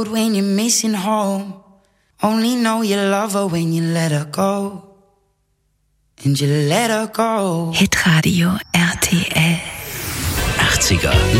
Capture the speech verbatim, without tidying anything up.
road when you're missing home. Only know you love her when you let her go. And you let her go. Hitradio R T L. achtziger